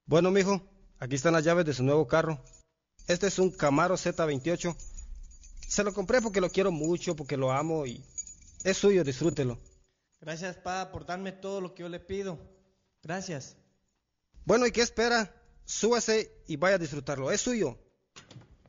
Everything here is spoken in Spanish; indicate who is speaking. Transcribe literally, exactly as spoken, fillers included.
Speaker 1: Bueno, mijo, aquí están las llaves de su nuevo carro. Este es un Camaro Z veintiocho. Se lo compré porque lo quiero mucho, porque lo amo y es suyo, disfrútelo.
Speaker 2: Gracias, pa, por darme todo lo que yo le pido. Gracias.
Speaker 1: Bueno, ¿y qué espera? Súbase y vaya a disfrutarlo, es suyo.